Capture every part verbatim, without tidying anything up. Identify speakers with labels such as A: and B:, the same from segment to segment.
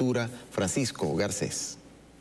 A: Infraestructura, Francisco Garcés.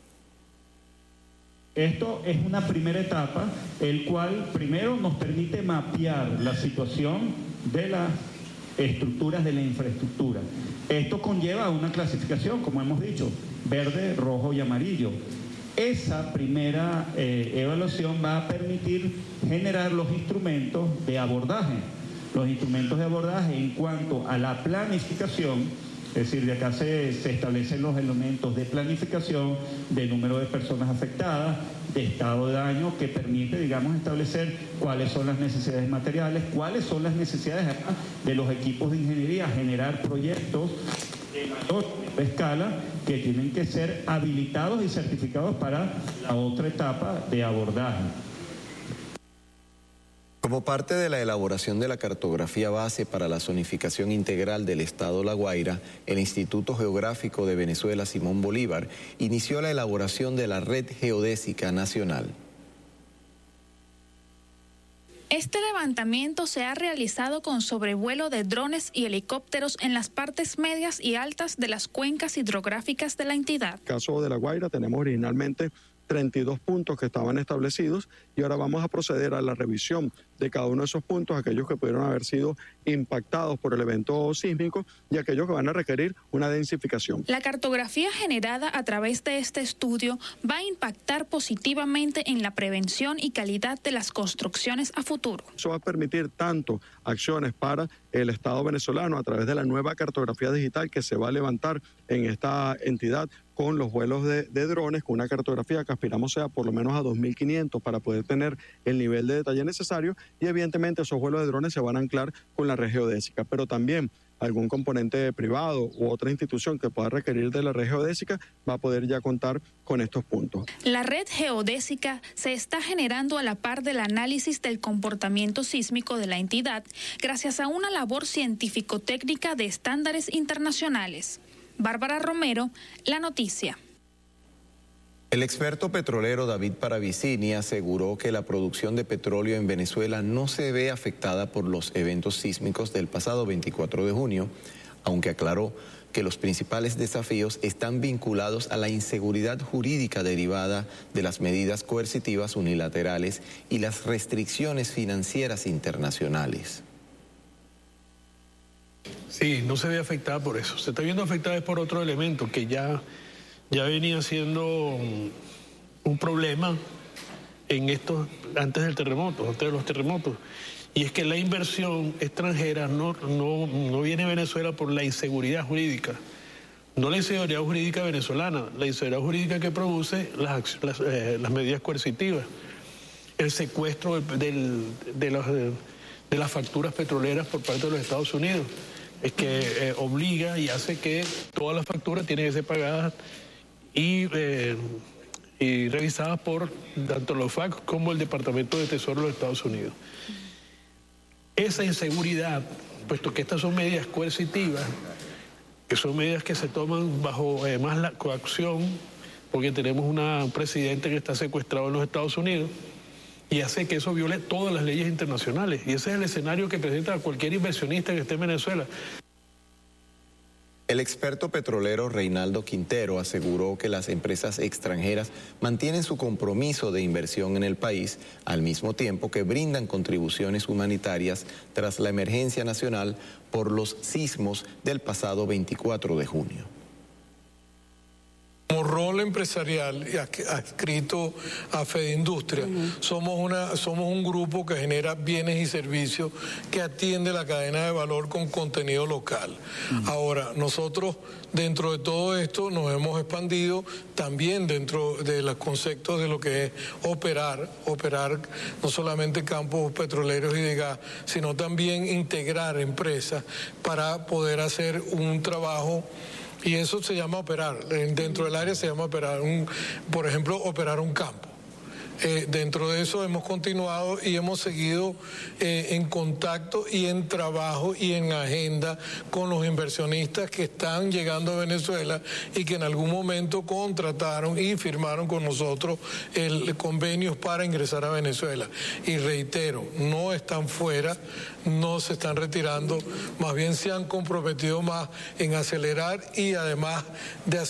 B: Esto es una primera etapa, el cual primero nos permite mapear la situación de las estructuras de la infraestructura. Esto conlleva una clasificación, como hemos dicho, verde, rojo y amarillo. Esa primera eh, evaluación va a permitir generar los instrumentos de abordaje. Los instrumentos de abordaje en cuanto a la planificación. Es decir, de acá se, se establecen los elementos de planificación, de número de personas afectadas, de estado de daño, que permite, digamos, establecer cuáles son las necesidades materiales, cuáles son las necesidades de los equipos de ingeniería, generar proyectos de mayor escala que tienen que ser habilitados y certificados para la otra etapa de abordaje.
A: Como parte de la elaboración de la cartografía base para la zonificación integral del estado La Guaira, el Instituto Geográfico de Venezuela Simón Bolívar inició la elaboración de la Red Geodésica Nacional.
C: Este levantamiento se ha realizado con sobrevuelo de drones y helicópteros en las partes medias y altas de las cuencas hidrográficas de la entidad.
D: En el caso de La Guaira tenemos originalmente treinta y dos puntos que estaban establecidos y ahora vamos a proceder a la revisión de cada uno de esos puntos, aquellos que pudieron haber sido impactados por el evento sísmico y aquellos que van a requerir una densificación.
C: La cartografía generada a través de este estudio va a impactar positivamente en la prevención y calidad de las construcciones a futuro.
D: Eso va a permitir tanto acciones para el Estado venezolano a través de la nueva cartografía digital que se va a levantar en esta entidad con los vuelos de, de drones, con una cartografía que aspiramos sea por lo menos a dos mil quinientos para poder tener el nivel de detalle necesario, y evidentemente esos vuelos de drones se van a anclar con la red geodésica, pero también algún componente privado u otra institución que pueda requerir de la red geodésica va a poder ya contar con estos puntos.
C: La red geodésica se está generando a la par del análisis del comportamiento sísmico de la entidad gracias a una labor científico-técnica de estándares internacionales. Bárbara Romero, La Noticia.
A: El experto petrolero David Paravicini aseguró que la producción de petróleo en Venezuela no se ve afectada por los eventos sísmicos del pasado veinticuatro de junio, aunque aclaró que los principales desafíos están vinculados a la inseguridad jurídica derivada de las medidas coercitivas unilaterales y las restricciones financieras internacionales.
E: Sí, no se ve afectada por eso. Se está viendo afectada es por otro elemento que ya, ya venía siendo un problema en estos, antes del terremoto, antes de los terremotos. Y es que la inversión extranjera no, no, no viene a Venezuela por la inseguridad jurídica. No la inseguridad jurídica venezolana, la inseguridad jurídica que produce las, las, eh, las medidas coercitivas. El secuestro del, de, los, de las facturas petroleras por parte de los Estados Unidos. Es que eh, obliga y hace que todas las facturas tienen que ser pagadas y, eh, y revisadas por tanto los F A C como el Departamento de Tesoro de los Estados Unidos. Esa inseguridad, puesto que estas son medidas coercitivas, que son medidas que se toman bajo además la coacción, porque tenemos una, un presidente que está secuestrado en los Estados Unidos, y hace que eso viole todas las leyes internacionales. Y ese es el escenario que presenta a cualquier inversionista que esté en Venezuela.
A: El experto petrolero Reinaldo Quintero aseguró que las empresas extranjeras mantienen su compromiso de inversión en el país, al mismo tiempo que brindan contribuciones humanitarias tras la emergencia nacional por los sismos del pasado veinticuatro de junio.
F: Como rol empresarial adscrito a Fedindustria, uh-huh. somos, una, somos un grupo que genera bienes y servicios que atiende la cadena de valor con contenido local. Uh-huh. Ahora, nosotros dentro de todo esto nos hemos expandido también dentro de los conceptos de lo que es operar, operar no solamente campos petroleros y de gas, sino también integrar empresas para poder hacer un trabajo. Y eso se llama operar, dentro del área se llama operar, un, por ejemplo, operar un campo. Eh, dentro de eso hemos continuado y hemos seguido eh, en contacto y en trabajo y en agenda con los inversionistas que están llegando a Venezuela y que en algún momento contrataron y firmaron con nosotros el convenio para ingresar a Venezuela. Y reitero, no están fuera, no se están retirando, más bien se han comprometido más en acelerar y además de